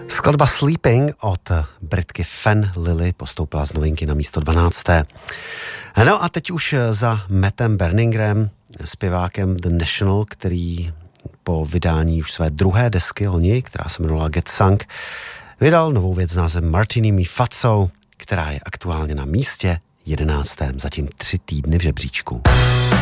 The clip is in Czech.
Skladba Sleeping od Britky Fen Lily postoupila z novinky na místo 12. No a teď už za Mattem Berningerem, zpěvákem The National, který po vydání už své druhé desky loni, která se jmenovala Get Sunk, vydal novou věc s názvem Martini Mi Fazzo, která je aktuálně na místě 11. zatím 3 týdny v žebříčku.